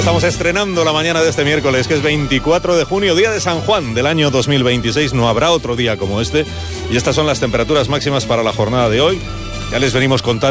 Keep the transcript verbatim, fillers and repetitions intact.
Estamos estrenando la mañana de este miércoles, que es veinticuatro de junio, día de San Juan del año dos mil veintiséis. No habrá otro día como este. Y estas son las temperaturas máximas para la jornada de hoy. Ya les venimos contando